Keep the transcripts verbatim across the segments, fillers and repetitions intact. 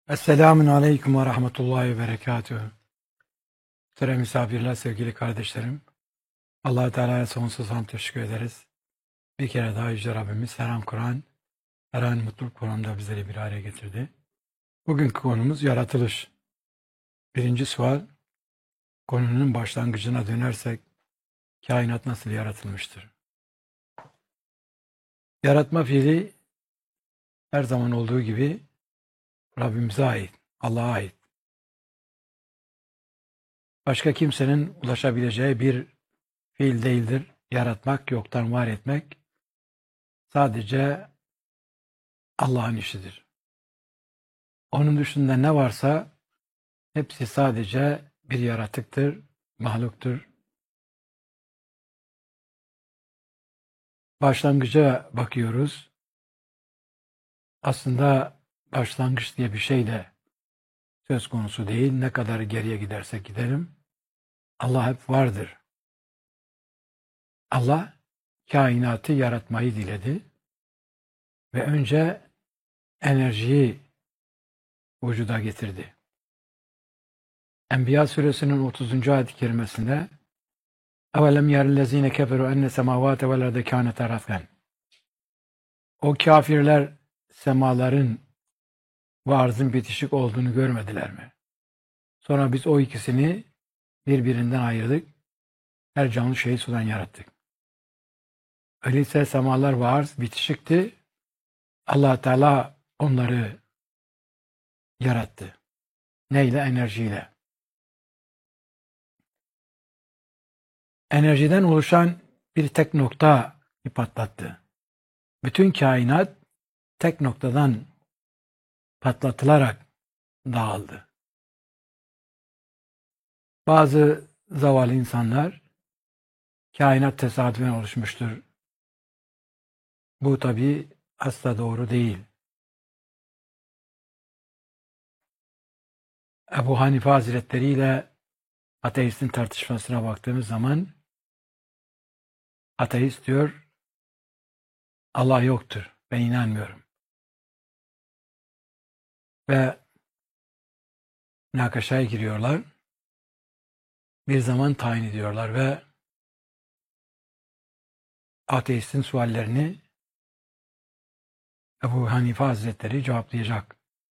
Esselamun Aleyküm ve Rahmetullahi ve Berekatühü. Muhterem misafirler, sevgili kardeşlerim. Allah-u Teala'ya sonsuz hamd teşekkür ederiz. Bir kere daha Yüce Rabbimiz her an Kur'an, her an mutluluk konumda bizleri bir araya getirdi. Bugünkü konumuz yaratılış. Birinci sual, konunun başlangıcına dönersek, kainat nasıl yaratılmıştır? Yaratma fiili her zaman olduğu gibi Rabbimize ait, Allah'a ait. Başka kimsenin ulaşabileceği bir fiil değildir. Yaratmak, yoktan var etmek sadece Allah'ın işidir. Onun dışında ne varsa hepsi sadece bir yaratıktır, mahluktur. Başlangıca bakıyoruz. Aslında başlangıç diye bir şey de söz konusu değil. Ne kadar geriye gidersek gidelim, Allah hep vardır. Allah kainatı yaratmayı diledi ve önce enerjiyi vücuda getirdi. Enbiya suresinin otuzuncu ayet-i kerimesinde اَوَلَمْ يَرِ الَّذ۪ينَ كَفَرُوا اَنَّ سَمَاوَاتَ وَالْاَرْضَ كَانَتَا رَتْقًا. O kafirler semaların ve arzın bitişik olduğunu görmediler mi? Sonra biz o ikisini birbirinden ayırdık. Her canlı şeyi sudan yarattık. Öyleyse semalar ve arz bitişikti. Allah Teala onları yarattı. Neyle? Enerjiyle. Enerjiden oluşan bir tek nokta patlattı. Bütün kainat tek noktadan patlatılarak dağıldı. Bazı zavallı insanlar kainat tesadüfen oluşmuştur. Bu tabi asla doğru değil. Ebu Hanife Hazretleri ile ateistin tartışmasına baktığımız zaman ateist diyor Allah yoktur. Ben inanmıyorum. Ve münakaşaya giriyorlar. Bir zaman tayin ediyorlar ve ateistin suallerini Ebu Hanife Hazretleri cevaplayacak.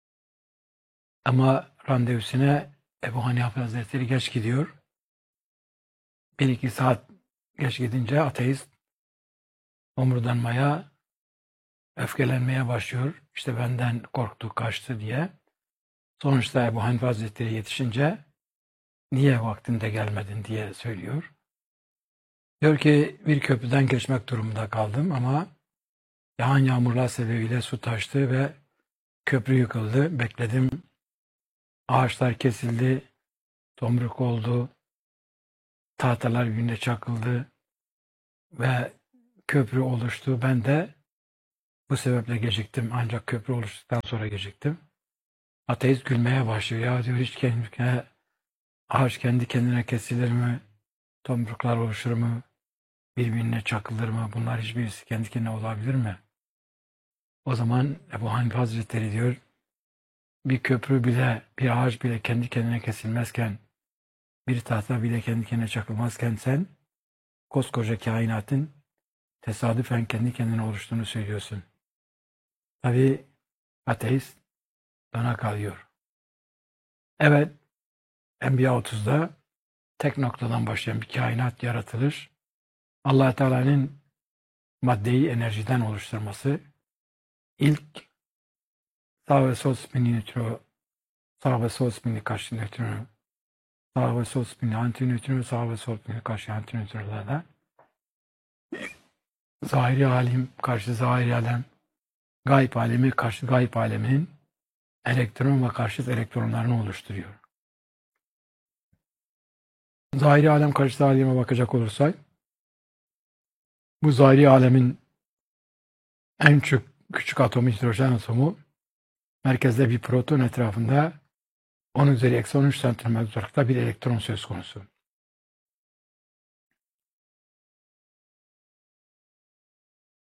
Ama randevusuna Ebu Hanife Hazretleri geç gidiyor. Bir iki saat geç gidince ateist homurdanmaya, öfkelenmeye başlıyor. İşte benden korktu, kaçtı diye. Sonuçta Ebu Hanife Hazretleri yetişince niye vaktinde gelmedin diye söylüyor. Diyor ki bir köprüden geçmek durumunda kaldım ama yağan yağmurlar sebebiyle su taştı ve köprü yıkıldı. Bekledim. Ağaçlar kesildi. Tomruk oldu. Tahtalar birbirine çakıldı. Ve köprü oluştu. Ben de bu sebeple geciktim. Ancak köprü oluştuktan sonra geciktim. Ateist gülmeye başlıyor. Ya diyor hiç kendine, ağaç kendi kendine kesilir mi? Tomruklar oluşur mu? Birbirine çakılır mı? Bunlar hiçbirisi kendi kendine olabilir mi? O zaman Ebu Hanife Hazretleri diyor bir köprü bile, bir ağaç bile kendi kendine kesilmezken, bir tahta bile kendi kendine çakılmazken sen koskoca kainatın tesadüfen kendi kendine oluştuğunu söylüyorsun. Tabi ateist dona kalıyor. Evet, Enbiya otuzda tek noktadan başlayan bir kainat yaratılır. Allah Teala'nın maddeyi enerjiden oluşturması, ilk sağ ve sol spini nötro, sağ ve sol spini karşı nötro, sağ ve sol spini antinötro, sağ ve sol spini karşı antinötrolarda zahiri alim karşı zahiri alem, gayb alemi karşı gayb aleminin elektron ve karşıt elektronlarını oluşturuyor. Zahiri alem karşıt aleme bakacak olursak, bu zahiri alemin en küçük, küçük atomu, hidrojen atomu, merkezde bir proton etrafında on üzeri eksi on üç santimetre uzaklıkta bir elektron söz konusu.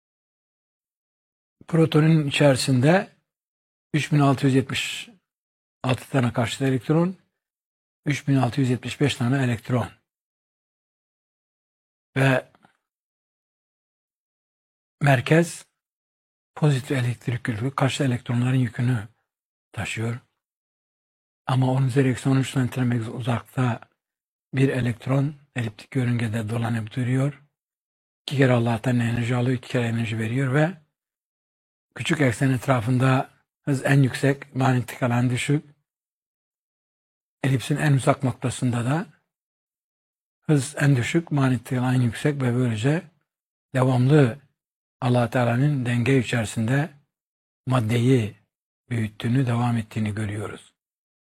Protonun içerisinde üç bin altı yüz yetmiş altı tane karşıt elektron, üç bin altı yüz yetmiş beş tane elektron. Ve merkez pozitif elektrik yükü, karşı elektronların yükünü taşıyor. Ama onun üzeri eksi on üç santimetre uzakta bir elektron eliptik yörüngede dolanıp duruyor. İki kere Allah'tan enerji alıyor, iki kere enerji veriyor ve küçük eksen etrafında hız en yüksek, manyetik alan düşük. Elipsin en uzak noktasında da hız en düşük, manyetik alan yüksek ve böylece devamlı Allah Teala'nın denge içerisinde maddeyi büyüttüğünü, devam ettiğini görüyoruz.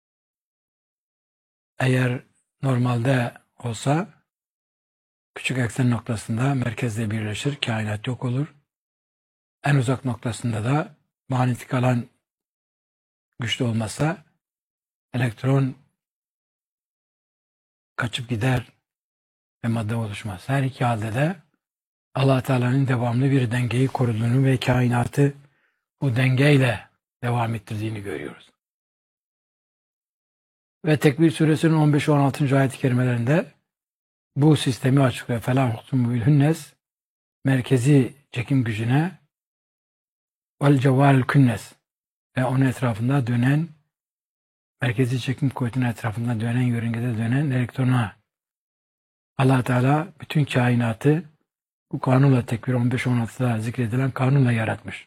Eğer normalde olsa küçük eksen noktasında merkezle birleşir, kainat yok olur. En uzak noktasında da manyetik alan güçlü olmasa elektron kaçıp gider ve madde oluşmaz. Her iki halde de Allah Teala'nın devamlı bir dengeyi koruduğunu ve kainatı bu dengeyle devam ettirdiğini görüyoruz. Ve Tekvir suresinin on beş on altıncı ayet-i kerimelerinde bu sistemi açıklıyor. فَلَا اُقْسِمُ بِالْهُنَّسِ merkezi çekim gücüne وَالْجَوَارِ الْكُنَّسِ ve onun etrafında dönen merkezi çekim kuvvetinin etrafında dönen, yörüngede dönen elektrona Allah Teala bütün kainatı bu kanunla Tekvir on beş on altıda zikredilen kanunla yaratmış.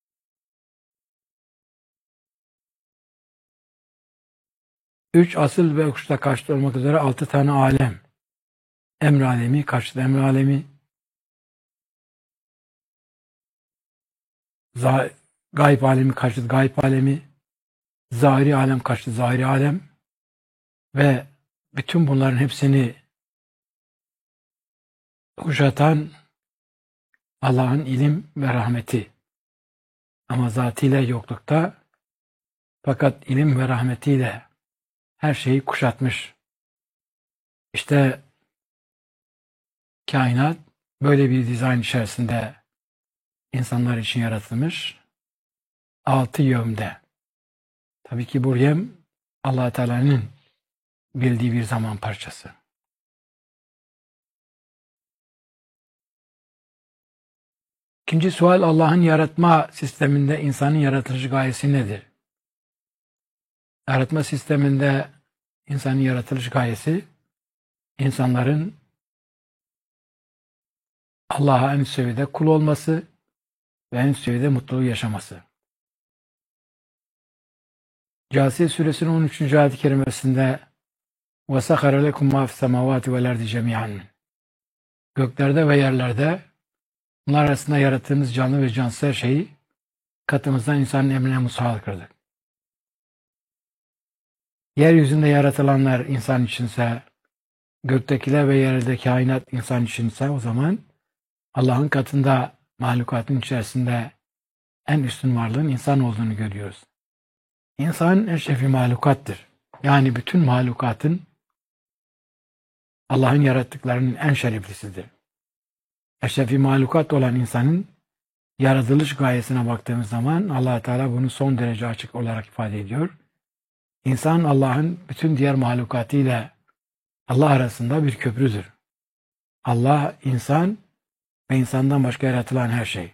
Üç asıl ve uçta karşıt olmak üzere altı tane alem. Emr alemi, karşıt emr alemi, gayb alemi, karşıt gayb alemi, zahiri alem, karşıt zahiri alem ve bütün bunların hepsini kuşatan Allah'ın ilim ve rahmeti. Ama zatıyla yoklukta, fakat ilim ve rahmetiyle her şeyi kuşatmış. İşte kainat böyle bir dizayn içerisinde insanlar için yaratılmış. Altı yönde. Tabii ki bu yem Allah Teala'nın bildiği bir zaman parçası. İkinci sual, Allah'ın yaratma sisteminde insanın yaratılış gayesi nedir? Yaratma sisteminde insanın yaratılış gayesi, insanların Allah'a en üst seviyede kul olması ve en üst seviyede mutluluğu yaşaması. Câsiye suresinin on üçüncü ayet-i kerimesinde وَسَخَرَ لَكُمْ مَا فِي السَّمَاوَاتِ وَالْاَرْضِ جَمِيعًا göklerde ve yerlerde bunlar arasında yarattığımız canlı ve cansız her şeyi katımızdan insanın emrine musallat kıldık. Yeryüzünde yaratılanlar insan içinse, göktekiler ve yerde kainat insan içinse, o zaman Allah'ın katında mahlukatın içerisinde en üstün varlığın insan olduğunu görüyoruz. İnsan eşrefi mahlukattır. Yani bütün mahlukatın Allah'ın yarattıklarının en şereflisidir. Eşrefi mahlukat olan insanın yaratılış gayesine baktığımız zaman Allah Teala bunu son derece açık olarak ifade ediyor. İnsan Allah'ın bütün diğer mahlukatı ile Allah arasında bir köprüdür. Allah, insan ve insandan başka yaratılan her şey.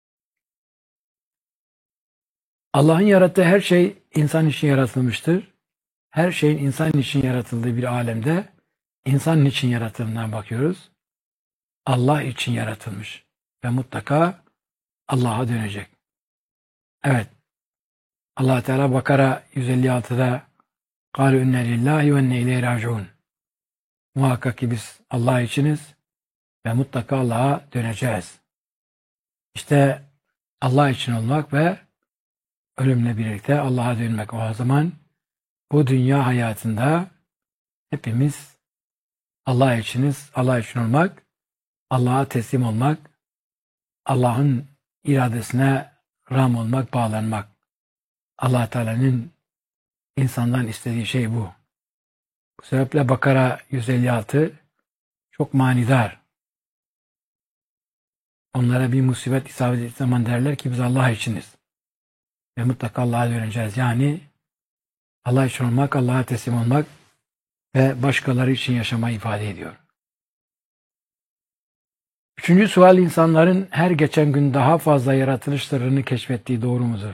Allah'ın yarattığı her şey insan için yaratılmıştır. Her şeyin insan için yaratıldığı bir alemde insan için yaratıldığına bakıyoruz. Allah için yaratılmış ve mutlaka Allah'a dönecek. Evet. Allah Teala Bakara yüz elli altıda قَالُوا اِنَّ لِلّٰهِ وَاِنَّ اِلَيْهِ رَاجِعُونَ muhakkak ki biz Allah içiniz ve mutlaka Allah'a döneceğiz. İşte Allah için olmak ve ölümle birlikte Allah'a dönmek. O zaman bu dünya hayatında hepimiz Allah içiniz, Allah için olmak, Allah'a teslim olmak, Allah'ın iradesine ram olmak, bağlanmak. Allah Teala'nın insandan istediği şey bu. Bu sebeple Bakara yüz elli altı çok manidar. Onlara bir musibet isabet ettiği zaman derler ki biz Allah içiniz ve mutlaka Allah'a döneceğiz. Yani Allah için olmak, Allah'a teslim olmak ve başkaları için yaşamayı ifade ediyor. Üçüncü sual, insanların her geçen gün daha fazla yaratılış sırrını keşfettiği doğru mudur?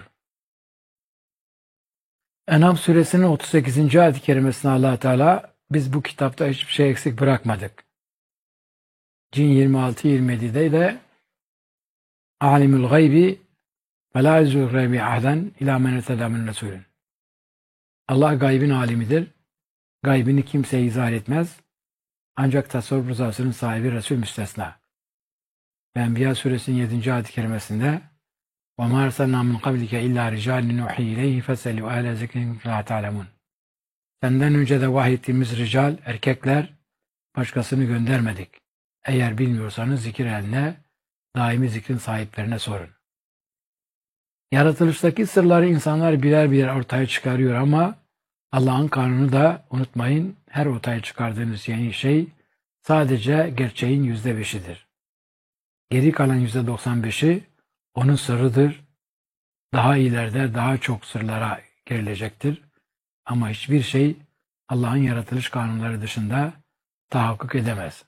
En'am suresinin otuz sekizinci ayet-i kerimesinde Allah Teala, biz bu kitapta hiçbir şey eksik bırakmadık. Cin yirmi altı yirmi yedi'de de alimul gaybi ve la yuzul gaybi ahden ila men etedâ min resûlün. Allah gaybin alimidir. Gaybini kimseye izah etmez. Ancak tasavvuf rızasının sahibi Resul müstesna. Ve Enbiya suresinin yedinci ayet-i kerimesinde وَمَا أَرْسَلْنَا مِنْ قَبْلِكَ اِلَّا رِجَالٍ نُوحِي اِلَيْهِ فَاسْأَلُوا اَهْلَ ذِكْرٍ لَا تَعْلَمُونَ. Senden önce de vahyettiğimiz rical, erkekler, başkasını göndermedik. Eğer bilmiyorsanız zikir eline, daimi zikrin sahiplerine sorun. Yaratılıştaki sırları insanlar birer birer ortaya çıkarıyor ama Allah'ın kanunu da unutmayın, her ortaya çıkardığınız yeni şey sadece gerçeğin yüzde beşidir. Geri kalan yüzde doksan beşi onun sırrıdır. Daha ileride daha çok sırlara girilecektir. Ama hiçbir şey Allah'ın yaratılış kanunları dışında tahakkuk edemez.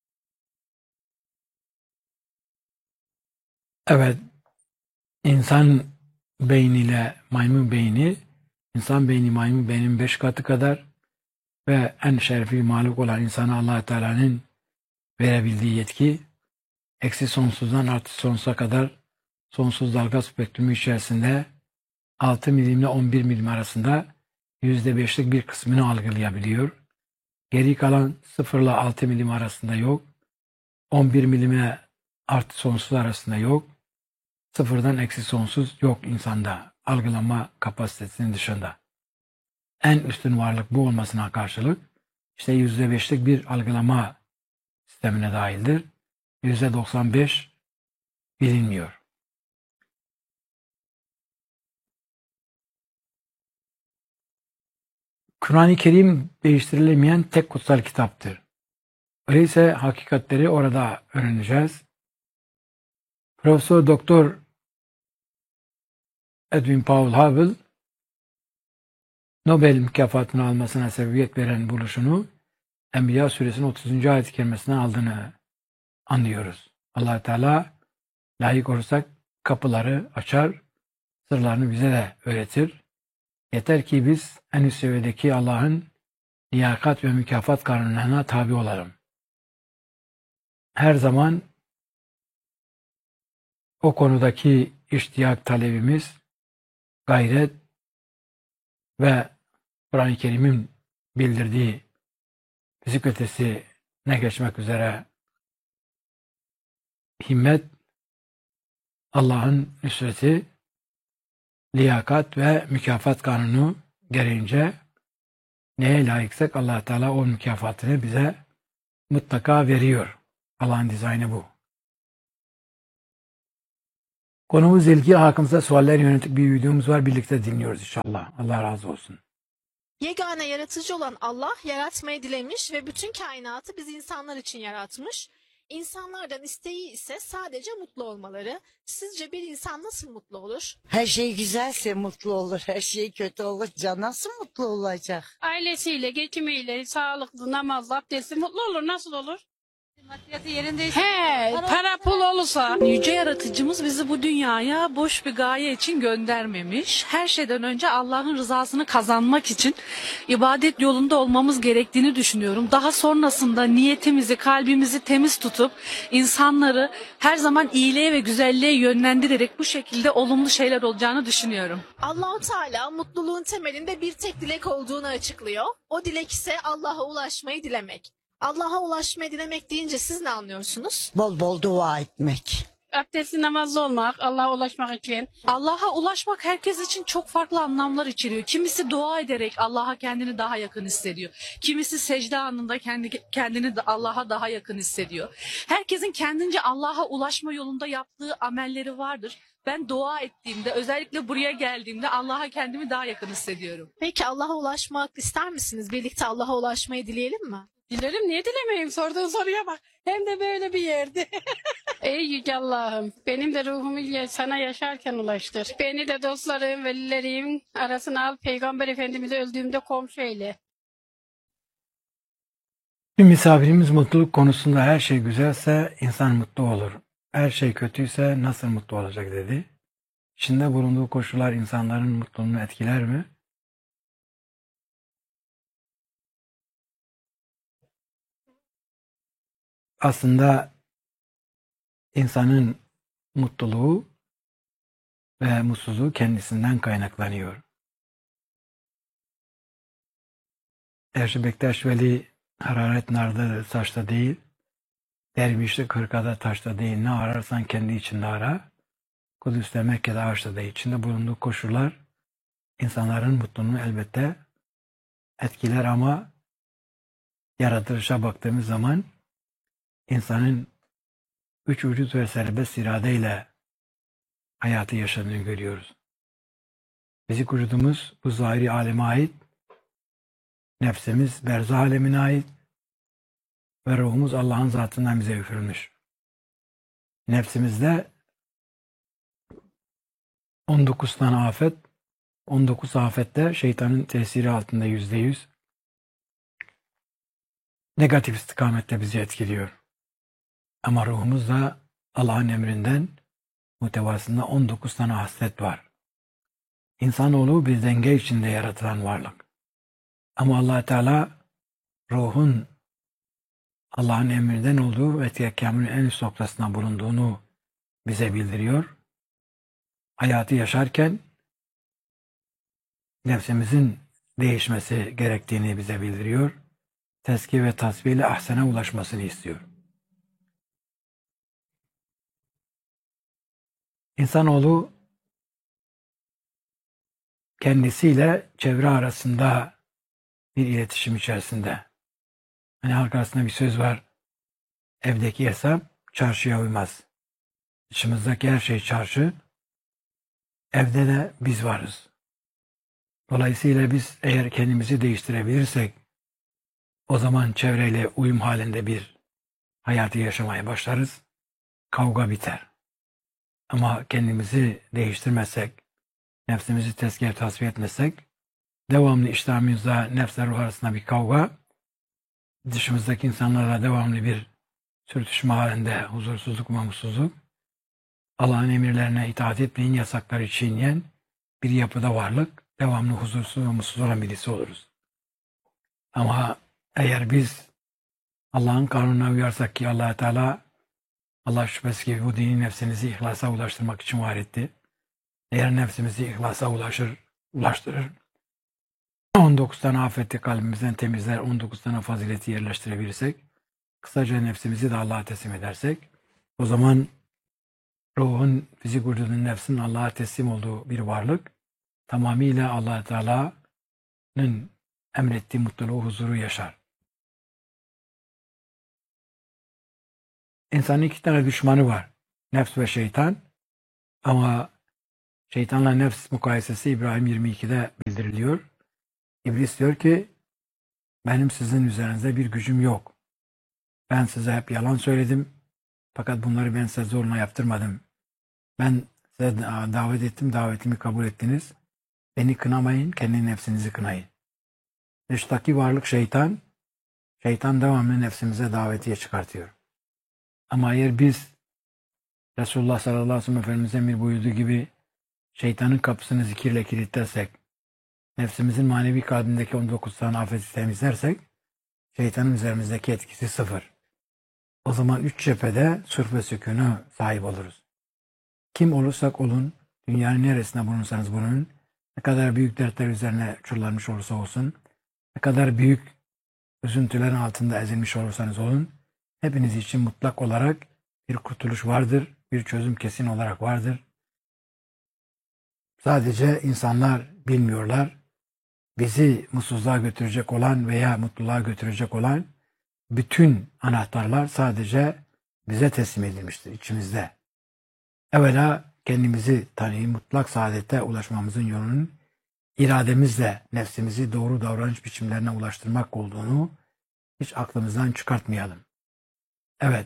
Evet, insan beyniyle maymun beyni, insan beyni maymun beyninin beş katı kadar ve en şerefli mahluk olan insana Allah Teala'nın verebildiği yetki, eksi sonsuzdan artı sonsuza kadar sonsuz dalga spektrumu içerisinde altı milim ile on bir milim arasında yüzde beşlik bir kısmını algılayabiliyor. Geri kalan sıfır ile altı milim arasında yok. on bir milime artı sonsuz arasında yok. Sıfırdan eksi sonsuz yok insanda, algılama kapasitesinin dışında. En üstün varlık bu olmasına karşılık işte yüzde beşlik bir algılama sistemine dahildir. yüzde doksan beş bilinmiyor. Kur'an-ı Kerim değiştirilemeyen tek kutsal kitaptır. Öyleyse hakikatleri orada öğreneceğiz. Profesör Doktor Edwin Paul Hubble, Nobel mükafatını almasına sebebiyet veren buluşunu Enbiya suresinin otuzuncu ayet-i kerimesinden aldığını anlıyoruz. Allah Teala layık olursak kapıları açar, sırlarını bize de öğretir. Yeter ki biz en üst seviyedeki Allah'ın liyakat ve mükafat kanunlarına tabi olalım. Her zaman o konudaki iştiyak talebimiz, gayret ve Kur'an-ı Kerim'in bildirdiği fizik ötesine geçmek üzere himmet, Allah'ın nusreti, liyakat ve mükafat kanunu gereğince neye layıksak Allah Teala o mükafatını bize mutlaka veriyor. Allah'ın dizaynı bu. Konumuz ilgi hakkında sualler yönelik bir videomuz var. Birlikte dinliyoruz inşallah. Allah razı olsun. Yegane yaratıcı olan Allah yaratmayı dilemiş ve bütün kainatı biz insanlar için yaratmış. İnsanlardan isteği ise sadece mutlu olmaları. Sizce bir insan nasıl mutlu olur? Her şey güzelse mutlu olur. Her şey kötü olunca nasıl mutlu olacak? Ailesiyle, geçimiyle, sağlıklı, namazlı, abdestli mutlu olur. Nasıl olur? Maddiyatı yerindeyse. He, para pul olursa. Yüce Yaratıcımız bizi bu dünyaya boş bir gaye için göndermemiş. Her şeyden önce Allah'ın rızasını kazanmak için ibadet yolunda olmamız gerektiğini düşünüyorum. Daha sonrasında niyetimizi, kalbimizi temiz tutup insanları her zaman iyiliğe ve güzelliğe yönlendirerek bu şekilde olumlu şeyler olacağını düşünüyorum. Allah-u Teala mutluluğun temelinde bir tek dilek olduğunu açıklıyor. O dilek ise Allah'a ulaşmayı dilemek. Allah'a ulaşmayı dilemek deyince siz ne anlıyorsunuz? Bol bol dua etmek. Abdestli, namazlı olmak, Allah'a ulaşmak için. Allah'a ulaşmak herkes için çok farklı anlamlar içeriyor. Kimisi dua ederek Allah'a kendini daha yakın hissediyor. Kimisi secde anında kendi kendini de Allah'a daha yakın hissediyor. Herkesin kendince Allah'a ulaşma yolunda yaptığı amelleri vardır. Ben dua ettiğimde, özellikle buraya geldiğimde Allah'a kendimi daha yakın hissediyorum. Peki Allah'a ulaşmak ister misiniz? Birlikte Allah'a ulaşmayı dileyelim mi? Dilerim, niye dilemeyeyim? Sorduğun soruya bak. Hem de böyle bir yerde. Ey Yüce Allah'ım, benim de ruhumu ya- sana yaşarken ulaştır. Beni de dostlarım, velilerim arasına al. Peygamber Efendimiz'i öldüğümde komşu eyle. Bir misafirimiz mutluluk konusunda her şey güzelse insan mutlu olur. Her şey kötüyse nasıl mutlu olacak dedi. İçinde bulunduğu koşullar insanların mutluluğunu etkiler mi? Aslında insanın mutluluğu ve mutsuzluğu kendisinden kaynaklanıyor. Erşi Bektaş Veli hararet narda taşta değil, dervişlik hırkada taşta değil, ne ararsan kendi içinde ara. Kudüs'te Mekke'de ağaçta değil. İçinde bulunduğu koşullar insanların mutluluğunu elbette etkiler ama yaratılışa baktığımız zaman insanın üç vücut ve serbest iradeyle hayatı yaşadığını görüyoruz. Fizik vücudumuz bu zahiri aleme ait, nefsimiz berzah alemine ait ve ruhumuz Allah'ın zatından bize üfürülmüş. Nefsimizde on dokuz tane afet, on dokuz afette şeytanın tesiri altında yüzde yüz negatif istikamette bizi etkiliyor. Ama ruhumuzda Allah'ın emrinden muhtevasında on dokuz tane haslet var. İnsanoğlu bir denge içinde yaratılan varlık. Ama Allah Teala ruhun Allah'ın emrinden olduğu ve tekamülün en üst noktasına bulunduğunu bize bildiriyor. Hayatı yaşarken nefsimizin değişmesi gerektiğini bize bildiriyor. Tezkiye ve tasfiye ile ahsene ulaşmasını istiyor. İnsanoğlu kendisiyle çevre arasında bir iletişim içerisinde. Hani halk arasında bir söz var. Evdeki hesap çarşıya uymaz. Dışımızdaki her şey çarşı. Evde de biz varız. Dolayısıyla biz eğer kendimizi değiştirebilirsek o zaman çevreyle uyum halinde bir hayatı yaşamaya başlarız. Kavga biter. Ama kendimizi değiştirmezsek, nefsimizi tezkiye tasfiye etmezsek, devamlı iştahımızda nefsler ruh arasında bir kavga, dışımızdaki insanlarla devamlı bir sürtüşme halinde huzursuzluk ve mutsuzluk, Allah'ın emirlerine itaat etmeyin, yasakları çiğneyen bir yapıda varlık, devamlı huzursuz ve mutsuz olan birisi oluruz. Ama eğer biz Allah'ın kanununa uyarsak ki Allah Teala Allah şüphesiz ki bu dini nefsinizi ihlasa ulaştırmak için var etti. Eğer nefsimizi ihlasa ulaşır, ulaştırır, on dokuz tane afeti kalbimizden temizler, on dokuz tane fazileti yerleştirebilirsek, kısaca nefsimizi de Allah'a teslim edersek, o zaman ruhun, fizik vücudun, nefsin Allah'a teslim olduğu bir varlık, tamamıyla Allah Teala'nın emrettiği mutluluğu, huzuru yaşar. İnsanın iki tane düşmanı var. Nefs ve şeytan. Ama şeytanla nefs mukayesesi İbrahim yirmi ikide bildiriliyor. İblis diyor ki benim sizin üzerinizde bir gücüm yok. Ben size hep yalan söyledim. Fakat bunları ben size zorla yaptırmadım. Ben size davet ettim, davetimi kabul ettiniz. Beni kınamayın, kendi nefsinizi kınayın. Dıştaki varlık şeytan, şeytan devamlı nefsimize davetiye çıkartıyor. Ama eğer biz Resulullah sallallahu aleyhi ve sellem Efendimiz'in emir buyurduğu gibi şeytanın kapısını zikirle kilitlersek, nefsimizin manevi kalbindeki on dokuz tane afeti temizlersek, şeytanın üzerimizdeki etkisi sıfır. O zaman üç cephede sırf ve sükûna sahip oluruz. Kim olursak olun, dünyanın neresinde bulunsanız bulunun, ne kadar büyük dertler üzerine çullanmış olursa olsun, ne kadar büyük üzüntülerin altında ezilmiş olursanız olun, hepiniz için mutlak olarak bir kurtuluş vardır, bir çözüm kesin olarak vardır. Sadece insanlar bilmiyorlar. Bizi mutsuzluğa götürecek olan veya mutluluğa götürecek olan bütün anahtarlar sadece bize teslim edilmiştir içimizde. Evvela kendimizi tanıyıp mutlak saadete ulaşmamızın yolunun irademizle nefsimizi doğru davranış biçimlerine ulaştırmak olduğunu hiç aklımızdan çıkartmayalım. Evet,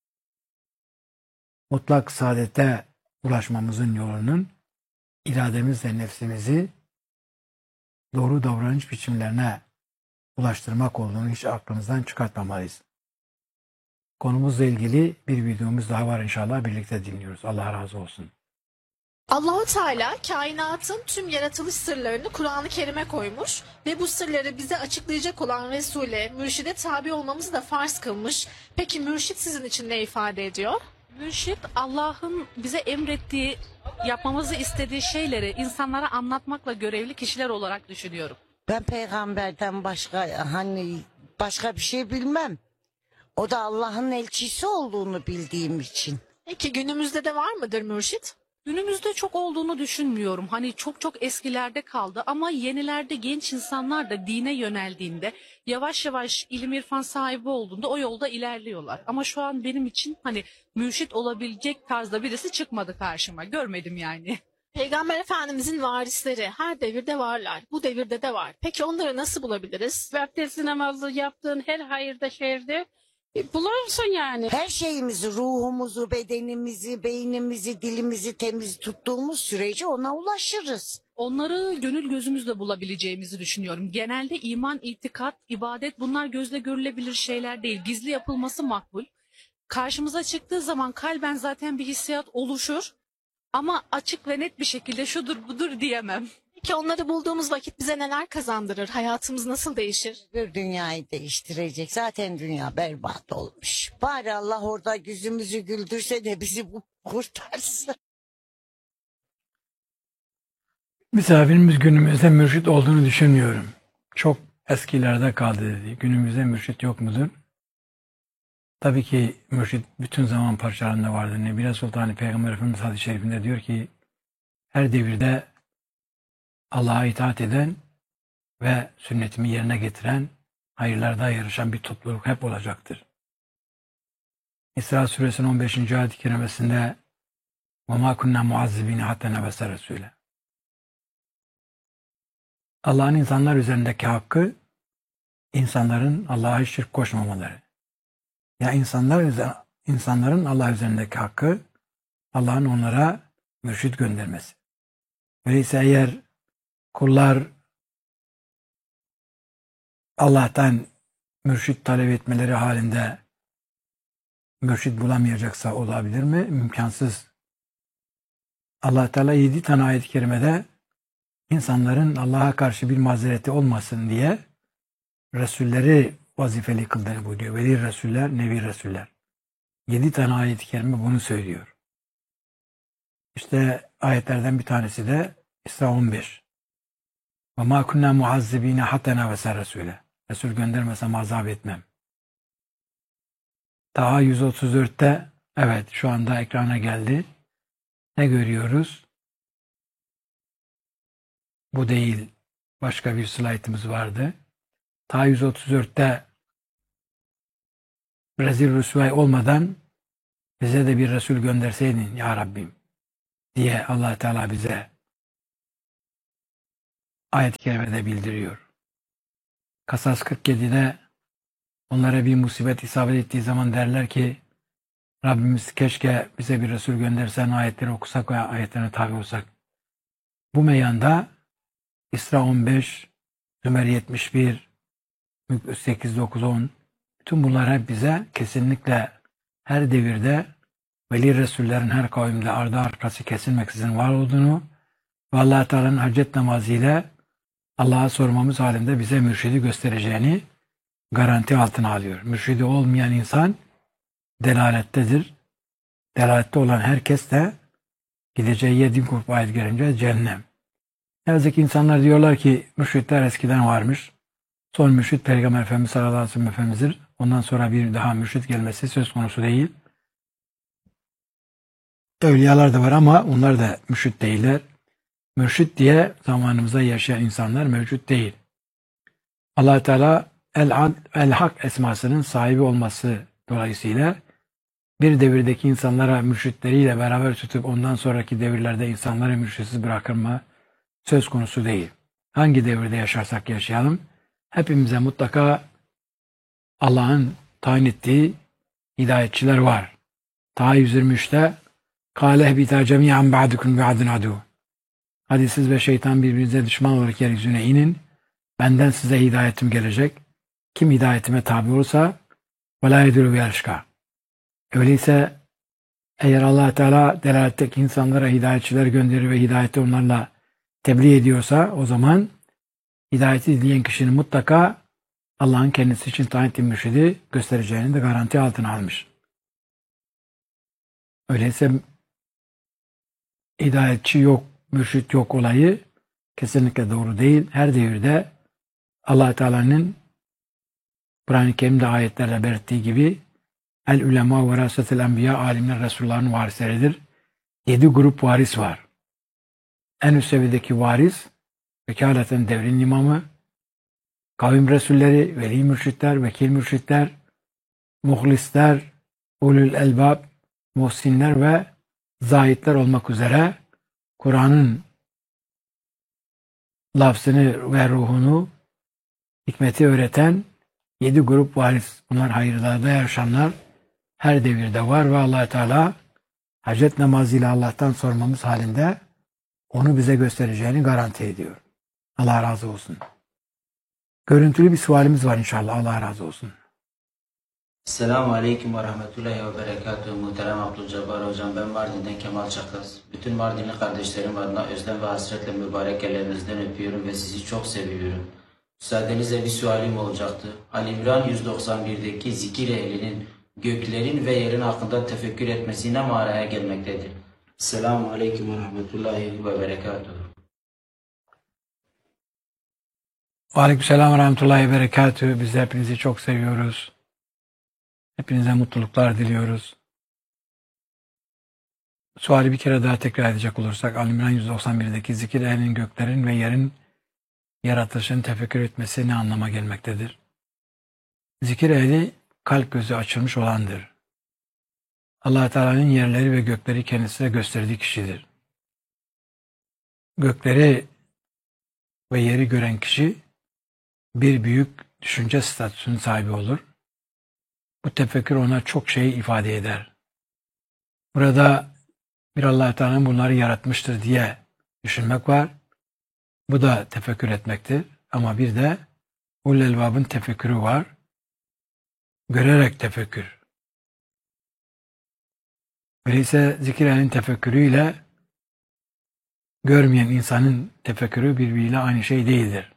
mutlak saadete ulaşmamızın yolunun irademizle nefsimizi doğru davranış biçimlerine ulaştırmak olduğunu hiç aklımızdan çıkartmamalıyız. Konumuzla ilgili bir videomuz daha var, inşallah birlikte dinliyoruz. Allah razı olsun. Allahu Teala kainatın tüm yaratılış sırlarını Kur'an-ı Kerim'e koymuş ve bu sırları bize açıklayacak olan Resul'e, mürşide tabi olmamızı da farz kılmış. Peki mürşit sizin için ne ifade ediyor? Mürşit, Allah'ın bize emrettiği, yapmamızı istediği şeyleri insanlara anlatmakla görevli kişiler olarak düşünüyorum. Ben peygamberden başka hani başka bir şey bilmem. O da Allah'ın elçisi olduğunu bildiğim için. Peki günümüzde de var mıdır mürşit? Günümüzde çok olduğunu düşünmüyorum. Hani çok çok eskilerde kaldı ama yenilerde genç insanlar da dine yöneldiğinde, yavaş yavaş ilim irfan sahibi olduğunda o yolda ilerliyorlar. Ama şu an benim için hani mürşit olabilecek tarzda birisi çıkmadı karşıma. Görmedim yani. Peygamber Efendimizin varisleri her devirde varlar. Bu devirde de var. Peki onları nasıl bulabiliriz? Abdest namazı yaptığın her hayırda şerde e, bulursun yani. Her şeyimizi, ruhumuzu, bedenimizi, beynimizi, dilimizi temiz tuttuğumuz sürece ona ulaşırız. Onları gönül gözümüzle bulabileceğimizi düşünüyorum. Genelde iman, itikat, ibadet bunlar gözle görülebilir şeyler değil. Gizli yapılması makbul. Karşımıza çıktığı zaman kalben zaten bir hissiyat oluşur. Ama açık ve net bir şekilde şudur budur diyemem. Peki onları bulduğumuz vakit bize neler kazandırır? Hayatımız nasıl değişir? Bir dünyayı değiştirecek. Zaten dünya berbat olmuş. Bari Allah orada yüzümüzü güldürse de bizi bu kurtarsın. Misafirimiz günümüzde mürşit olduğunu düşünmüyorum. Çok eskilerde kaldı dedi. Günümüzde mürşit yok mudur? Tabii ki mürşit bütün zaman parçalarında vardır. Nebi Sultan Peygamber Efendimiz hadis-i şerifinde diyor ki her devirde Allah'a itaat eden ve sünnetimi yerine getiren, hayırlarda yarışan bir topluluk hep olacaktır. İsra suresinin on beşinci ayet-i kerimesinde وَمَا كُنَّا مُعَذِّبِينَ حَتَّى نَبَسَ رَسُولًا Allah'ın insanlar üzerindeki hakkı, insanların Allah'a şirk koşmamaları. Ya insanlar üzer- insanların Allah üzerindeki hakkı, Allah'ın onlara mürşit göndermesi. Öyleyse eğer kullar Allah'tan mürşit talep etmeleri halinde mürşit bulamayacaksa olabilir mi? İmkansız. Allah Teala yedi tane ayet-i kerimede insanların Allah'a karşı bir mazereti olmasın diye Resulleri vazifeli kıldığını buyuruyor. Veli Resuller, Nevi Resuller. Yedi tane ayet-i kerime bunu söylüyor. İşte ayetlerden bir tanesi de İsra on beş. وَمَا كُنَّا مُعَذِّب۪ينَ حَتَّى نَبَسَ رَسُولًا Resul göndermesem azap etmem. Daha yüz otuz dörtte evet şu anda ekrana geldi. Ne görüyoruz? Bu değil. Başka bir slaytımız vardı. Ta yüz otuz dörtte rezil rüsvay olmadan bize de bir Resul gönderseydin ya Rabbim diye Allah Teala bize ayet-i kerimede bildiriyor. Kasas kırk yedide onlara bir musibet isabet ettiği zaman derler ki Rabbimiz keşke bize bir Resul göndersen ayetleri okusak ve ayetlerine tabi olsak. Bu meyanda İsra on beş, Zümer yetmiş bir, sekiz, dokuz, on bütün bunlar hep bize kesinlikle her devirde veli Resullerin her kavimde ardı arkası kesilmeksizin var olduğunu ve Allah-u Teala'nın hacet namazı ile Allah'a sormamız halinde bize mürşidi göstereceğini garanti altına alıyor. Mürşidi olmayan insan delalettedir. Delalette olan herkes de gideceği yedi grup ayet gelince cehennem. Ne yazık ki insanlar diyorlar ki mürşitler eskiden varmış. Son mürşit Peygamber Efendimiz sallallahu aleyhi ve sellem Efendimiz'dir. Ondan sonra bir daha mürşit gelmesi söz konusu değil. Evliyalar da var ama onlar da mürşit değiller. Mürşit diye zamanımızda yaşayan insanlar mevcut değil. Allah Teala El, El Hak esmasının sahibi olması dolayısıyla bir devirdeki insanlara mürşitleriyle beraber tutup ondan sonraki devirlerde insanları mürşitsiz bırakır mı söz konusu değil. Hangi devirde yaşarsak yaşayalım hepimize mutlaka Allah'ın tayin ettiği hidayetçiler var. Ta yüz yirmi üçte Kâle ehbitâ cemî'an ba'dukum bi'adin adû. Hadi siz ve şeytan birbirinize düşman olarak yeryüzüne inin. Benden size hidayetim gelecek. Kim hidayetime tabi olursa وَلَا يَدُرُ بِيَرْشْكَى. Öyleyse eğer Allah Teala delaletteki insanlara hidayetçiler gönderir ve hidayeti onlarla tebliğ ediyorsa o zaman hidayeti dileyen kişinin mutlaka Allah'ın kendisi için tayin ettiği mürşidi göstereceğini de garanti altına almış. Öyleyse hidayetçi yok, mürşit yok olayı kesinlikle doğru değil. Her devirde Allah Teala'nın Kur'an-ı Kerim'de ayetlerle belirttiği gibi el ulema verasetel enbiya, alimler Resulullah'ın varisleridir. Yedi grup varis var. En üst seviyedeki varis vekaleten devrin imamı, kavim resulleri, veli mürşitler, vekil mürşitler, muhlisler, ulul elbab, muhsinler ve zahitler olmak üzere Kur'an'ın lafzını ve ruhunu, hikmeti öğreten yedi grup varis. Bunlar hayırlarda yaşayanlar her devirde var ve Allah Teala hacet namazıyla Allah'tan sormamız halinde onu bize göstereceğini garanti ediyor. Allah razı olsun. Görüntülü bir sualimiz var inşallah. Allah razı olsun. Selamun Aleyküm ve Rahmetullahi ve Berekatuhu. Muhterem Abdülcebbar Hocam, ben Mardin'den Kemal Çaklas. Bütün Mardinli kardeşlerim adına özlem ve hasretle mübarek ellerinizden öpüyorum ve sizi çok seviyorum. Müsaadenizle bir sualim olacaktı. Ali İmran yüz doksan birdeki zikir ehlinin göklerin ve yerin hakkında tefekkür etmesi ne manaya gelmektedir? Selamun Aleyküm ve Rahmetullahi ve Berekatuhu. Aleykümselam ve Rahmetullahi ve Berekatuhu. Biz de hepinizi çok seviyoruz. Hepinize mutluluklar diliyoruz. Suali bir kere daha tekrar edecek olursak Ali İmran yüz doksan birdeki zikir ehlinin göklerin ve yerin yaratılışını tefekkür etmesi ne anlama gelmektedir? Zikir ehli kalp gözü açılmış olandır. Allah Teala'nın yerleri ve gökleri kendisine gösterdiği kişidir. Gökleri ve yeri gören kişi bir büyük düşünce statüsünün sahibi olur. Bu tefekkür ona çok şey ifade eder. Burada bir Allah Teala'nın bunları yaratmıştır diye düşünmek var. Bu da tefekkür etmektir. Ama bir de ulul elbabın tefekkürü var. Görerek tefekkür. Öyleyse zikir ehlinin tefekkürüyle görmeyen insanın tefekkürü birbiriyle aynı şey değildir.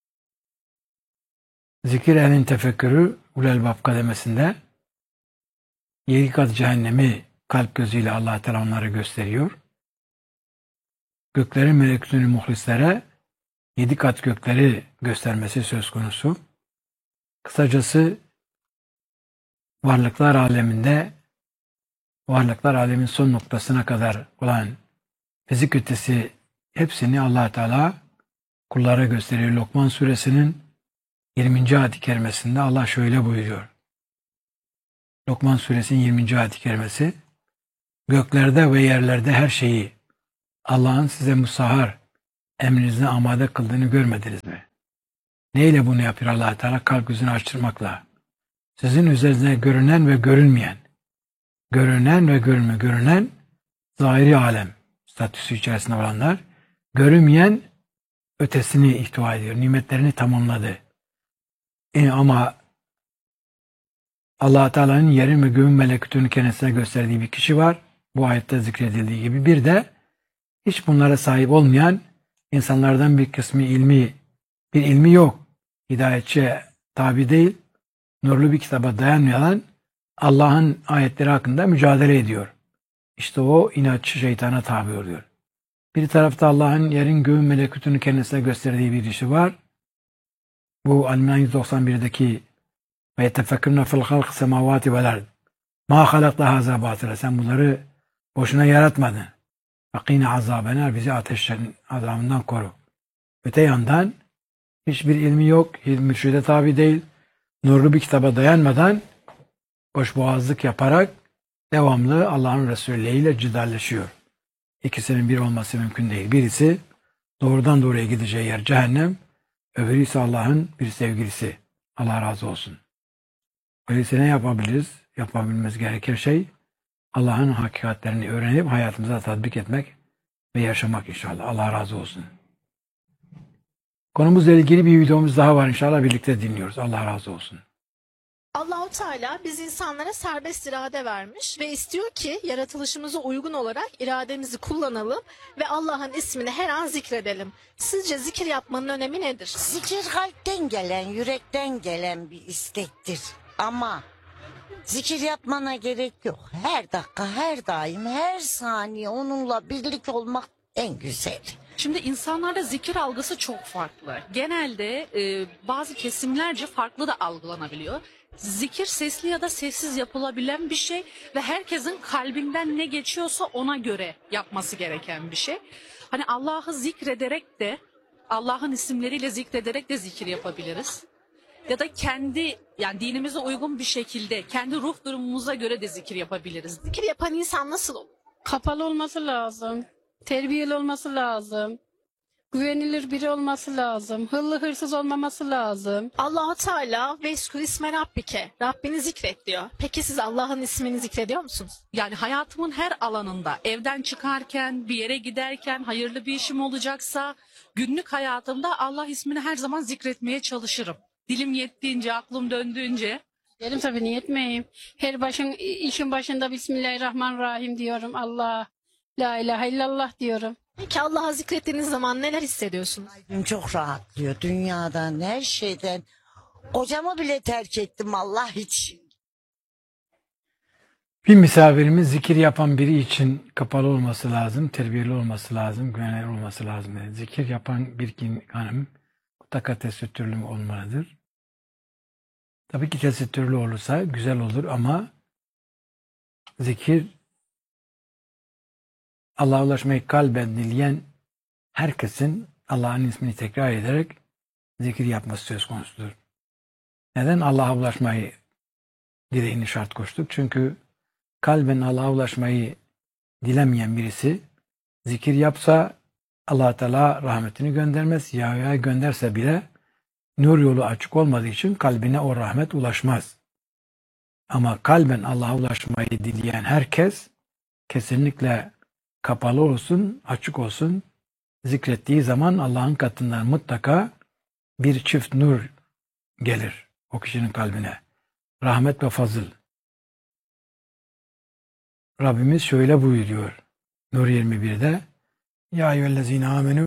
Zikir ehlinin tefekkürü ulul elbab kademesinde yedi kat cehennemi kalp gözüyle Allah Teala onları gösteriyor. Göklerin melekutunu muhlislere yedi kat gökleri göstermesi söz konusu. Kısacası varlıklar aleminde varlıklar alemin son noktasına kadar olan fizik ötesi hepsini Allah Teala kullara gösteriyor. Lokman suresinin yirminci ayet-i kerimesinde Allah şöyle buyuruyor. Lokman suresinin yirminci ayet-i kerimesi, göklerde ve yerlerde her şeyi Allah'ın size musahhar emrinizine amade kıldığını görmediniz mi? Neyle bunu yapıyor Allah Teala? Kalp gözünü açtırmakla. Sizin üzerinize görünen ve görünmeyen, görünen ve görünme, görünen zahiri alem statüsü içerisinde olanlar, görünmeyen ötesini ihtiva ediyor, nimetlerini tamamladı. E ama Allah Teala'nın yerin ve göğün melekutunu kendisine gösterdiği bir kişi var. Bu ayette zikredildiği gibi. Bir de hiç bunlara sahip olmayan insanlardan bir kısmı ilmi, bir ilmi yok. Hidayetçiye tabi değil, nurlu bir kitaba dayanmayan Allah'ın ayetleri hakkında mücadele ediyor. İşte o inatçı şeytana tabi oluyor. Bir tarafta Allah'ın yerin göğün melekutunu kendisine gösterdiği bir işi var. Bu Ali yüz doksan birdeki ve yetefekkürne fil halk semavati vel ard. Ma halakta haza batıla. Sen bunları boşuna yaratmadın. Fakine azabenar, bizi ateşlerin azabından koru. Öte yandan hiçbir ilmi yok, mürşide tabi değil, nurlu bir kitaba dayanmadan boşboğazlık yaparak devamlı Allah'ın Resulü ile cidalleşiyor. İkisinin bir olması mümkün değil. Birisi doğrudan doğruya gideceği yer cehennem, öbürü ise Allah'ın bir sevgilisi. Allah razı olsun. Öyleyse ne yapabiliriz? Yapabilmemiz gereken şey Allah'ın hakikatlerini öğrenip hayatımıza tatbik etmek ve yaşamak inşallah. Allah razı olsun. Konumuzla ilgili bir videomuz daha var inşallah, birlikte dinliyoruz. Allah razı olsun. Allahu Teala biz insanlara serbest irade vermiş ve istiyor ki yaratılışımıza uygun olarak irademizi kullanalım ve Allah'ın ismini her an zikredelim. Sizce zikir yapmanın önemi nedir? Zikir kalpten gelen, yürekten gelen bir istektir. Ama zikir yapmana gerek yok. Her dakika, her daim, her saniye onunla birlik olmak en güzel. Şimdi insanlarda zikir algısı çok farklı. Genelde e, bazı kesimlerce farklı da algılanabiliyor. Zikir sesli ya da sessiz yapılabilen bir şey ve herkesin kalbinden ne geçiyorsa ona göre yapması gereken bir şey. Hani Allah'ı zikrederek de, Allah'ın isimleriyle zikrederek de zikir yapabiliriz. Ya da kendi, yani dinimize uygun bir şekilde kendi ruh durumumuza göre de zikir yapabiliriz. Zikir yapan insan nasıl olur? Kapalı olması lazım. Terbiyeli olması lazım. Güvenilir biri olması lazım. Hıllı hırsız olmaması lazım. Allahu Teala veskur isme rabbike. Rabbini zikret diyor. Peki siz Allah'ın ismini zikrediyor musunuz? Yani hayatımın her alanında, evden çıkarken, bir yere giderken, hayırlı bir işim olacaksa, günlük hayatımda Allah ismini her zaman zikretmeye çalışırım. Dilim yettiğince, aklım döndüğünce. Derim tabii niyetmeyeyim. Her başın işin başında Bismillahirrahmanirrahim diyorum. Allah, la ilahe illallah diyorum. Peki Allah'ı zikrettiğiniz zaman neler hissediyorsunuz? Kalbim çok rahatlıyor dünyadan, her şeyden. Kocamı bile terk ettim Allah için. Bir misafirimiz zikir yapan biri için kapalı olması lazım, terbiyeli olması lazım, güvenilir olması lazım dedi. Zikir yapan bir hanım mutlaka tesettürlü olmalıdır. Tabii ki tesettürlü olursa güzel olur ama zikir, Allah'a ulaşmayı kalben dileyen herkesin Allah'ın ismini tekrar ederek zikir yapması söz konusudur. Neden Allah'a ulaşmayı dileğini şart koştuk? Çünkü kalben Allah'a ulaşmayı dilemeyen birisi zikir yapsa Allah Teala rahmetini göndermez. Ya gönderse bile nur yolu açık olmadığı için kalbine o rahmet ulaşmaz. Ama kalben Allah'a ulaşmayı dileyen herkes kesinlikle kapalı olsun, açık olsun, zikrettiği zaman Allah'ın katından mutlaka bir çift nur gelir o kişinin kalbine. Rahmet ve fazıl. Rabbimiz şöyle buyuruyor Nur yirmi birde: Ya eyyühellezine amenü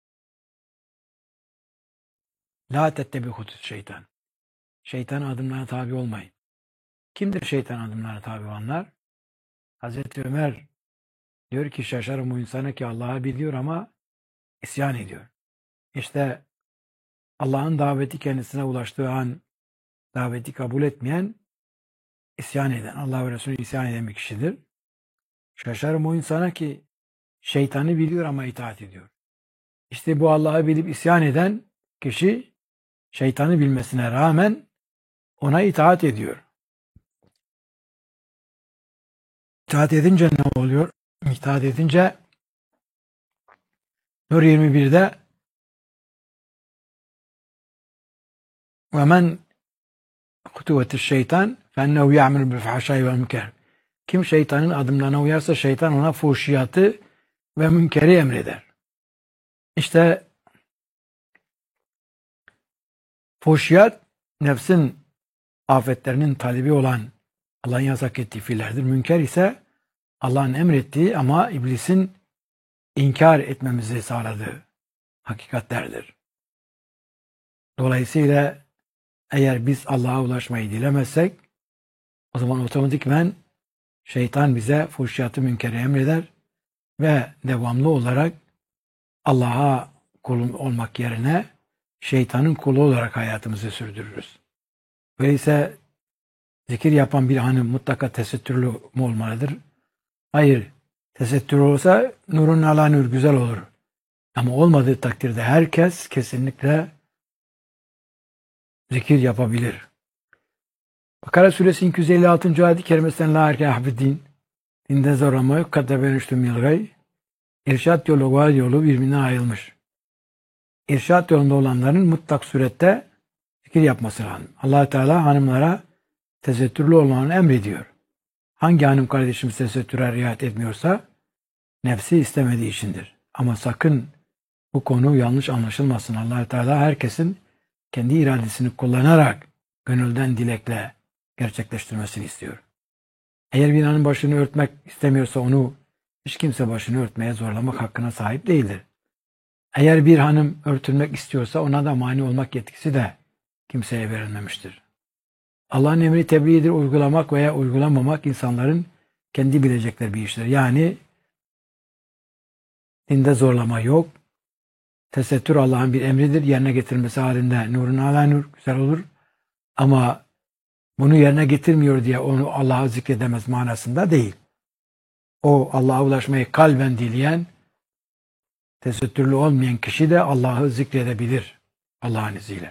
la tettebihutus şeytan. Şeytan adımlarına tabi olmayın. Kimdir şeytan adımlarına tabi olanlar? Hazreti Ömer diyor ki şaşarım o insana ki Allah'ı biliyor ama isyan ediyor. İşte Allah'ın daveti kendisine ulaştığı an daveti kabul etmeyen, isyan eden, Allah ve Resulü isyan eden bir kişidir. Şaşarım o insana ki şeytanı biliyor ama itaat ediyor. İşte bu Allah'ı bilip isyan eden kişi şeytanı bilmesine rağmen ona itaat ediyor. İtaat edince ne oluyor? İtaat edince Nur yirmi birde ve men hutuvetiş şeytan fennehu ya'melu bil fahşai vel münker. Kim şeytanın adımlarına uyarsa şeytan ona fuhşiyatı ve münkeri emreder. İşte fuhşiyat nefsin afetlerinin talebi olan Allah'ın yasak ettiği fiillerdir. Münker ise Allah'ın emrettiği ama iblisin inkar etmemizi sağladığı hakikatlerdir. Dolayısıyla eğer biz Allah'a ulaşmayı dilemezsek o zaman otomatikmen şeytan bize fuhşiyatı münkeri emreder ve devamlı olarak Allah'a kul olmak yerine şeytanın kulu olarak hayatımızı sürdürürüz. Öyleyse zikir yapan bir hanım mutlaka tesettürlü mü olmalıdır? Hayır. Tesettür olsa nurun ala nur güzel olur. Ama olmadığı takdirde herkes kesinlikle zikir yapabilir. Bakara suresi iki yüz elli altıncı ayet-i kerimesinden la erke ahbidin dinde zorlama yok katta benüştüm yılgay irşat yolu var yolu birbirinden ayrılmış. İrşat yolunda olanların mutlak surette zikir yapması lazım. Allah Teala hanımlara tesettürlü olmanı emrediyor. Hangi hanım kardeşimiz tesettüre riayet etmiyorsa nefsi istemediği içindir. Ama sakın bu konu yanlış anlaşılmasın. Allah-u Teala herkesin kendi iradesini kullanarak gönülden dilekle gerçekleştirmesini istiyor. Eğer bir hanım başını örtmek istemiyorsa onu hiç kimse başını örtmeye zorlamak hakkına sahip değildir. Eğer bir hanım örtülmek istiyorsa ona da mani olmak yetkisi de kimseye verilmemiştir. Allah'ın emri tebliğdir, uygulamak veya uygulamamak insanların kendi bilecekleri bir iştir. Yani dinde zorlama yok. Tesettür Allah'ın bir emridir. Yerine getirilmesi halinde nurun ala nur güzel olur. Ama bunu yerine getirmiyor diye onu Allah'a zikredemez manasında değil. O Allah'a ulaşmayı kalben dileyen, tesettürlü olmayan kişi de Allah'ı zikredebilir Allah'ın izniyle.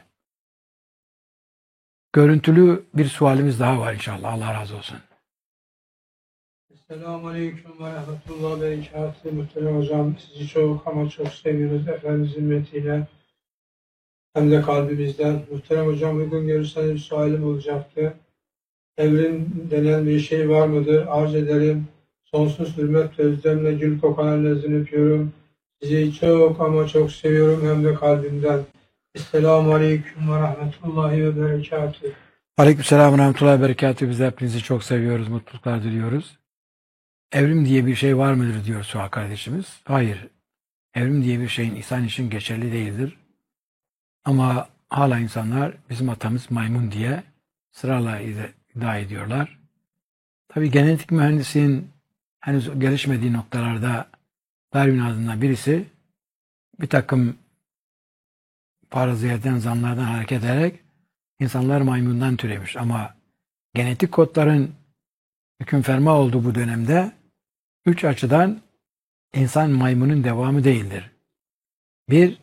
Görüntülü bir sualimiz daha var inşallah. Allah razı olsun. Esselamu Aleyküm ve Rahmetullah ve Berekatuhu. Muhterem hocam, sizi çok ama çok seviyoruz Efendimiz hürmetiyle hem de kalbimizden. Muhterem hocam, uygun görürseniz bir sualim olacaktı. Evrim denen bir şey var mıdır? Arz ederim. Sonsuz hürmet ve özlemle gül kokan ellerinizden öpüyorum. Sizi çok ama çok seviyorum hem de kalbimden. Esselamu Aleyküm ve Rahmetullahi ve Berekatuhu. Aleykümselam ve Rahmetullahi ve Berekatuhu. Biz de hepinizi çok seviyoruz, mutluluklar diliyoruz. Evrim diye bir şey var mıdır diyor Suha kardeşimiz. Hayır. Evrim diye bir şeyin insan için geçerli değildir. Ama hala insanlar bizim atamız maymun diye sırayla iddia ediyorlar. Tabii genetik mühendisliğin henüz gelişmediği noktalarda Darwin adında birisi bir takım faraziyetden, zanlardan hareket ederek insanlar maymundan türemiş. Ama genetik kodların hüküm ferma olduğu bu dönemde üç açıdan insan maymunun devamı değildir. Bir,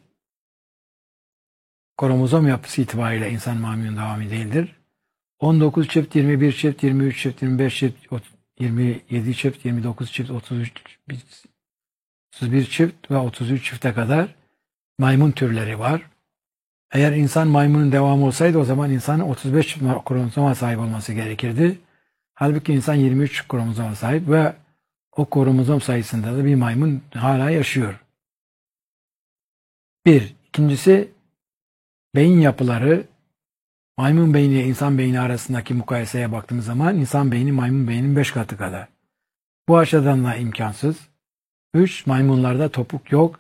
kromozom yapısı itibariyle insan maymunun devamı değildir. on dokuz çift, yirmi bir çift, yirmi üç çift, yirmi beş çift, yirmi yedi çift, yirmi dokuz çift, otuz üç, otuz bir çift ve otuz üç çifte kadar maymun türleri var. Eğer insan maymunun devamı olsaydı o zaman insanın otuz beş çift kromozoma sahip olması gerekirdi. Halbuki insan yirmi üç kromozoma sahip ve o kromozom sayısında da bir maymun hala yaşıyor. Bir. İkincisi, beyin yapıları, maymun beyni ile insan beyni arasındaki mukayeseye baktığımız zaman insan beyni maymun beyninin beş katı kadar. Bu açıdan da imkansız. Üç. Maymunlarda topuk yok.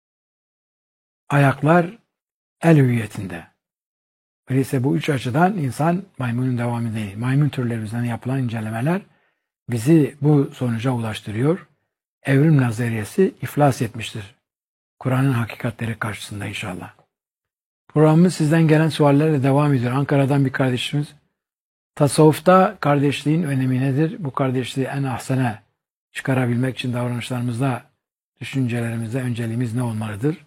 Ayaklar el hüviyetinde. Öyleyse bu üç açıdan insan maymunun devamı değil. Maymun türleri üzerine yapılan incelemeler bizi bu sonuca ulaştırıyor. Evrim nazariyesi iflas etmiştir. Kur'an'ın hakikatleri karşısında inşallah. Programımız sizden gelen suallerle devam ediyor. Ankara'dan bir kardeşimiz. Tasavvufta kardeşliğin önemi nedir? Bu kardeşliği en ahsene çıkarabilmek için davranışlarımızda, düşüncelerimizde önceliğimiz ne olmalıdır?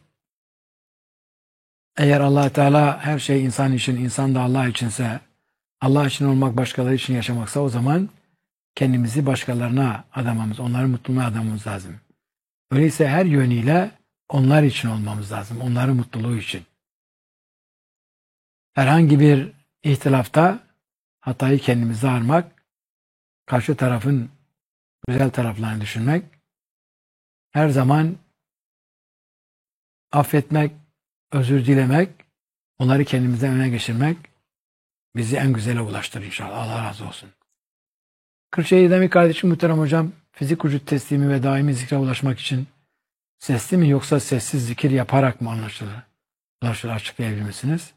Eğer Allah Teala her şey insan için, insan da Allah içinse, Allah için olmak başkaları için yaşamaksa o zaman kendimizi başkalarına adamamız, onların mutluluğuna adamamız lazım. Öyleyse her yönüyle onlar için olmamız lazım, onların mutluluğu için. Herhangi bir ihtilafta hatayı kendimize armak, karşı tarafın güzel taraflarını düşünmek, her zaman affetmek, özür dilemek, onları kendimizden öne geçirmek bizi en güzele ulaştırır inşallah. Allah razı olsun. Kırşehir'den bir kardeşim, muhterem hocam, fizik vücut teslimi ve daimi zikre ulaşmak için sesli mi yoksa sessiz zikir yaparak mı anlaşılır? Ulaşılır, açıklayabilir misiniz?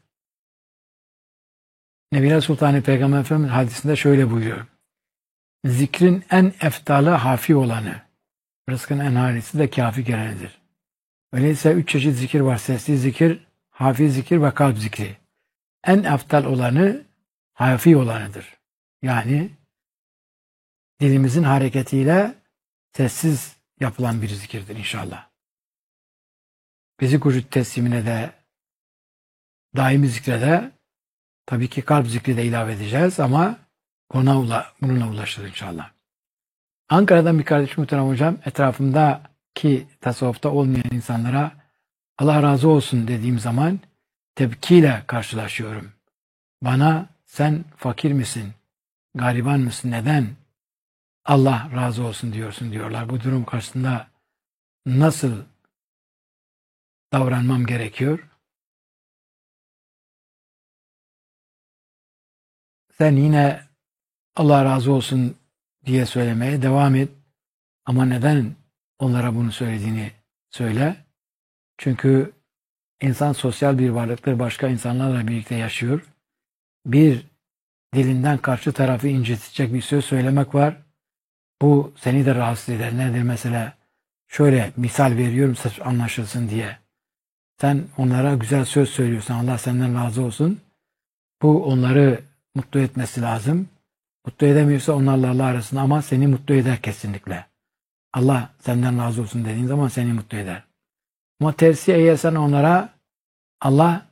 Nebiler Sultanı Peygamber Efendimiz hadisinde şöyle buyuruyor. Zikrin en eftalı hafi olanı, rızkın en halisi de kafi gelenidir. Öyleyse üç çeşit zikir var. Sesli zikir, hafi zikir ve kalp zikri. En eftal olanı hafi olanıdır. Yani dilimizin hareketiyle sessiz yapılan bir zikirdir inşallah. Fizik vücut teslimine de, daimi zikre de, tabii ki kalp zikri de ilave edeceğiz ama ona ula, bununla ulaşırız inşallah. Ankara'dan bir kardeşim, muhterem hocam, etrafımdaki tasavvufta olmayan insanlara Allah razı olsun dediğim zaman tepkiyle karşılaşıyorum. Bana sen fakir misin, gariban mısın? Neden Allah razı olsun diyorsun diyorlar. Bu durum karşısında nasıl davranmam gerekiyor? Sen yine Allah razı olsun diye söylemeye devam et. Ama neden onlara bunu söylediğini söyle. Çünkü insan sosyal bir varlıktır. Başka insanlarla birlikte yaşıyor. Bir dilinden karşı tarafı incitecek bir söz söylemek var. Bu seni de rahatsız eder. Nedir mesela? Şöyle misal veriyorum sırf anlaşılsın diye. Sen onlara güzel söz söylüyorsun. Allah senden razı olsun. Bu onları mutlu etmesi lazım. Mutlu edemiyorsa onlarla Allah arasında ama seni mutlu eder kesinlikle. Allah senden razı olsun dediğin zaman seni mutlu eder. Ama tersi eğer sen onlara Allah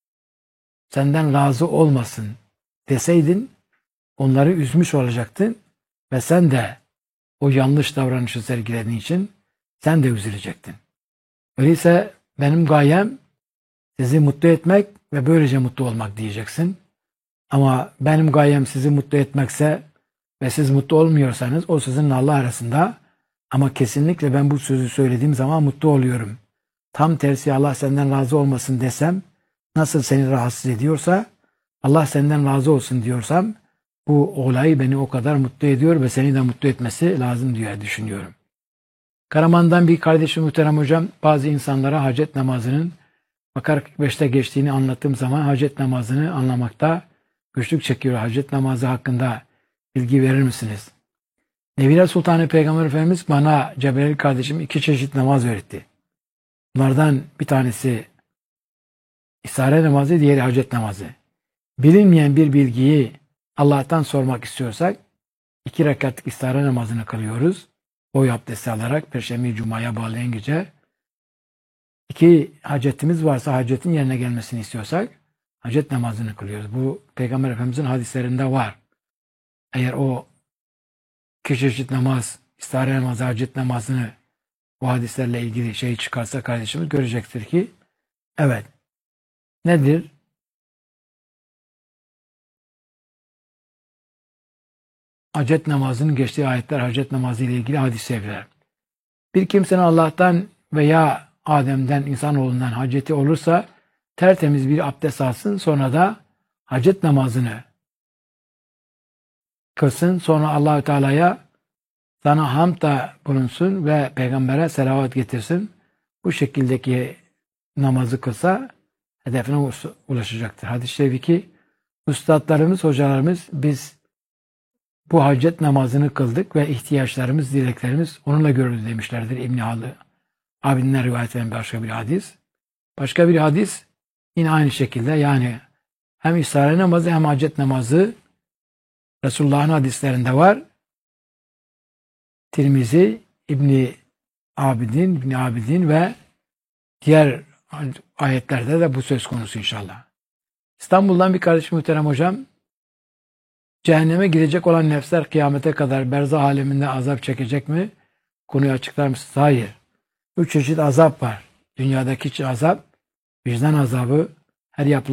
senden razı olmasın deseydin onları üzmüş olacaktın ve sen de o yanlış davranışı sergilediğin için sen de üzülecektin. Öyleyse benim gayem sizi mutlu etmek ve böylece mutlu olmak diyeceksin. Ama benim gayem sizi mutlu etmekse ve siz mutlu olmuyorsanız o sizinle Allah arasında, ama kesinlikle ben bu sözü söylediğim zaman mutlu oluyorum. Tam tersi Allah senden razı olmasın desem, nasıl seni rahatsız ediyorsa Allah senden razı olsun diyorsam bu olay beni o kadar mutlu ediyor ve seni de mutlu etmesi lazım diye düşünüyorum. Karaman'dan bir kardeşim muhterem hocam, bazı insanlara hacet namazının Bakara kırk beşte geçtiğini anlattığım zaman hacet namazını anlamakta güçlük çekiyor. Hacet namazı hakkında bilgi verir misiniz? Nebiler Sultanı Peygamber Efendimiz bana Cebrail kardeşim iki çeşit namaz öğretti. Bunlardan bir tanesi istihare namazı, diğeri hacet namazı. Bilinmeyen bir bilgiyi Allah'tan sormak istiyorsak iki rekatlık istihare namazını kılıyoruz. Boy abdesti alarak Perşembe Cuma'ya bağlayan gece. İki hacetimiz varsa hacetin yerine gelmesini istiyorsak hacet namazını kılıyoruz. Bu Peygamber Efendimizin hadislerinde var. Eğer o iki çeşit namaz, istihare namazı, hacet namazını bu hadislerle ilgili şey çıkarsa kardeşimiz görecektir ki evet. Nedir? Hacet namazının geçtiği ayetler, hacet namazı ile ilgili hadis-i şerifler. Bir kimsenin Allah'tan veya Adem'den, insanoğlundan haceti olursa tertemiz bir abdest alsın, sonra da hacet namazını kılsın, sonra Allahü Teala'ya sana hamd da bulunsun ve peygambere selavat getirsin. Bu şekildeki namazı kılsa hedefine ulaşacaktır. Hadis-i şerifi ki üstadlarımız, hocalarımız biz bu hacet namazını kıldık ve ihtiyaçlarımız, dileklerimiz onunla görüldü demişlerdir. İbn-i Halı abinden rivayet eden başka bir hadis. Başka bir hadis yine aynı şekilde, yani hem istihare namazı hem hacet namazı Resulullah'ın hadislerinde var. Tirmizi, İbn-i Abidin, İbn-i Abidin ve diğer ayetlerde de bu söz konusu inşallah. İstanbul'dan bir kardeşim muhterem hocam, cehenneme gidecek olan nefsler kıyamete kadar berzah aleminde azap çekecek mi? Konuyu açıklar mısınız? Hayır. Üç çeşit azap var. Dünyadaki azap, vicdan azabı, her yapılan